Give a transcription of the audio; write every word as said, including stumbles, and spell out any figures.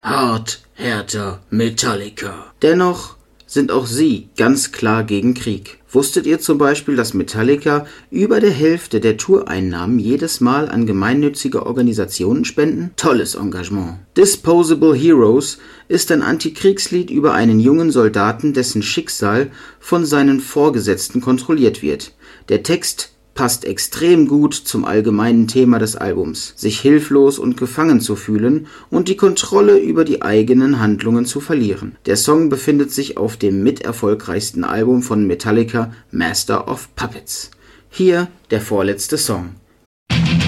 Hart, härter, Metallica. Dennoch sind auch sie ganz klar gegen Krieg. Wusstet ihr zum Beispiel, dass Metallica über der Hälfte der Toureinnahmen jedes Mal an gemeinnützige Organisationen spenden? Tolles Engagement. Disposable Heroes ist ein Antikriegslied über einen jungen Soldaten, dessen Schicksal von seinen Vorgesetzten kontrolliert wird. Der Text passt extrem gut zum allgemeinen Thema des Albums, sich hilflos und gefangen zu fühlen und die Kontrolle über die eigenen Handlungen zu verlieren. Der Song befindet sich auf dem miterfolgreichsten Album von Metallica, Master of Puppets. Hier der vorletzte Song.